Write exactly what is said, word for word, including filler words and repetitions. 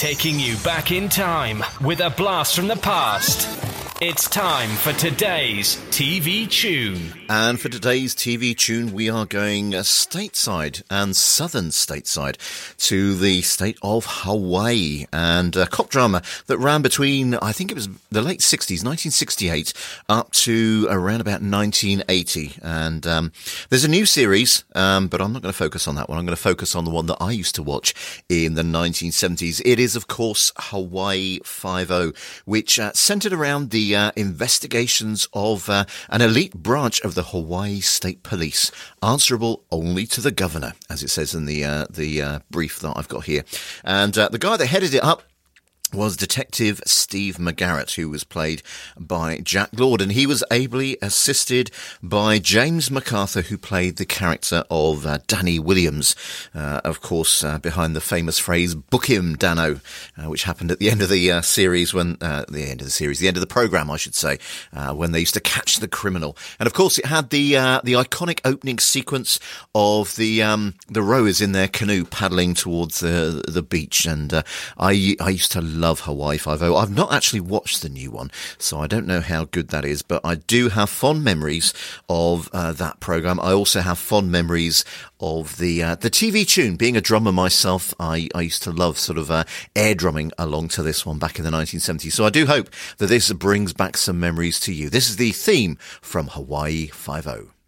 Taking you back in time with a blast from the past. It's time for today's T V Tune. And for today's T V Tune, we are going uh, stateside and southern stateside to the state of Hawaii, and a cop drama that ran between, I think it was the late sixties, nineteen sixty-eight, up to around about nineteen eighty. And um, there's a new series, um, but I'm not going to focus on that one. I'm going to focus on the one that I used to watch in the nineteen seventies. It is, of course, Hawaii Five-O, which uh, centered around the Uh, investigations of uh, an elite branch of the Hawaii State Police, answerable only to the governor, as it says in the uh, the uh, brief that I've got here. And uh, the guy that headed it up was Detective Steve McGarrett, who was played by Jack Lord, and he was ably assisted by James MacArthur, who played the character of uh, Danny Williams, uh, of course, uh, behind the famous phrase, "Book him, Dano," uh, which happened at the end of the uh, series, when, uh, the end of the series, the end of the program, I should say, uh, when they used to catch the criminal. And of course, it had the, uh, the iconic opening sequence of the, um, the rowers in their canoe paddling towards the, the beach. And, uh, I, I used to love love Hawaii Five-O. I've not actually watched the new one, so I don't know how good that is, but I do have fond memories of uh, that program. I also have fond memories of the uh, the T V Tune. Being a drummer myself, I, I used to love sort of uh, air drumming along to this one back in the nineteen seventies, so I do hope that this brings back some memories to you. This is the theme from Hawaii Five-O.